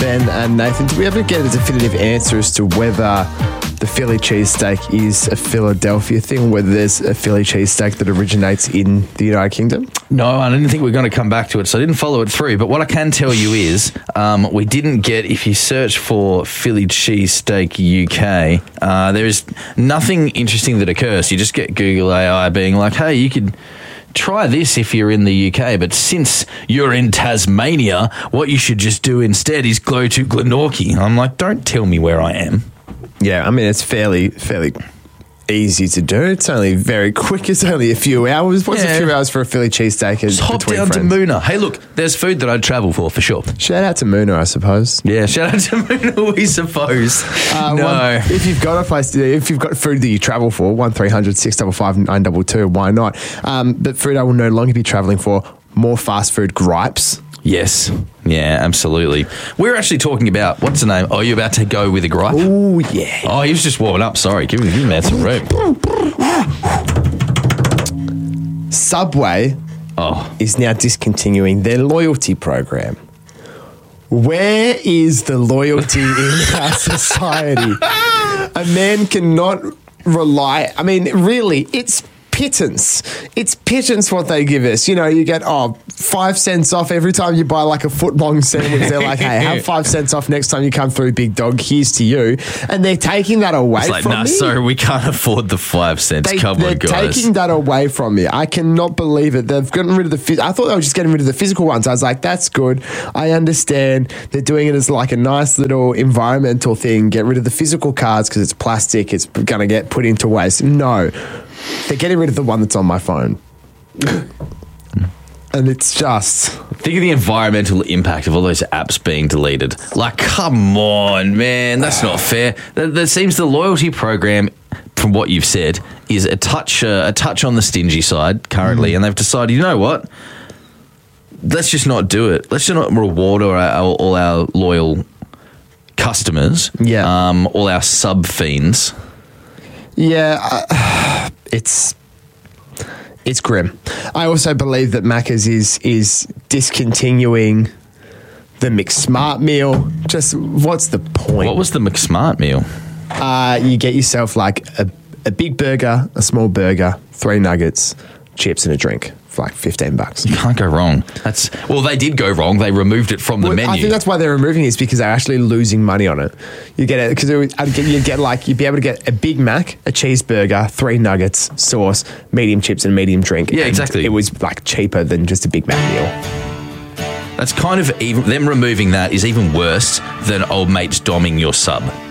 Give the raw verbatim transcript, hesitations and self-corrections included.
Ben and Nathan, did we ever get a definitive answer as to whether the Philly cheesesteak is a Philadelphia thing, or whether there's a Philly cheesesteak that originates in the United Kingdom? No, I didn't think we were going to come back to it, so I didn't follow it through. But what I can tell you is um, we didn't get, if you search for Philly cheesesteak U K, uh, there is nothing interesting that occurs. You just get Google A I being like, hey, you could try this if you're in the U K, but since you're in Tasmania, what you should just do instead is go to Glenorchy. I'm like, don't tell me where I am. Yeah, I mean, it's fairly, fairly easy to do. It's only very quick. It's only a few hours. What's Yeah. a few hours for a Philly cheesesteak? Just hop down friends? to Moona. Hey, look, there's food that I'd travel for, for sure. Shout out to Moona, I suppose. Yeah, shout out to Moona, we suppose. Uh, no. one, if you've got a place, to, if you've got food that you travel for, one three hundred six five five nine two two, why not? Um, but food I will no longer be travelling for, more fast food gripes. Yes. Yeah, absolutely. We're actually talking about, what's the name? Oh, you're about to go with a gripe? Oh, yeah. Oh, he was just warming up. Sorry. Give him, give him that some room. Subway Oh. is now discontinuing their loyalty program. Where is the loyalty in our society? A man cannot rely. I mean, really, it's pittance. It's pittance what they give us. You know, you get, oh, five cents off every time you buy like a foot long sandwich. They're like, hey, have five cents off next time you come through, big dog. Here's to you. And they're taking that away It's like, from nah, me. sorry, we can't afford the five cents. They, Come they're on, guys. taking that away from me. I cannot believe it. They've gotten rid of the... phys- I thought they were just getting rid of the physical ones. I was like, that's good. I understand. They're doing it as like a nice little environmental thing. Get rid of the physical cards because it's plastic. It's going to get put into waste. No. They're getting rid of the one that's on my phone. And it's just... Think of the environmental impact of all those apps being deleted. Like, come on, man. That's not fair. That, that seems the loyalty program, from what you've said, is a touch uh, a touch on the stingy side currently. Mm. And they've decided, you know what? Let's just not do it. Let's just not reward all our, all our loyal customers. Yeah. Um, all our sub-fiends. Yeah, uh, it's it's grim. I also believe that Macca's is is discontinuing the McSmart meal. Just what's the point? What was the McSmart meal? Uh, you get yourself like a, a big burger, a small burger, three nuggets, chips and a drink for like fifteen bucks. You can't go wrong. That's well, they did go wrong. They removed it from the Well, menu. I think that's why they're removing it, is because they're actually losing money on it. You get it because you get like you'd be able to get a Big Mac, a cheeseburger, three nuggets, sauce, medium chips, and medium drink. Yeah, And exactly. It was like cheaper than just a Big Mac meal. That's kind of even, them removing that is even worse than old mates doming your sub.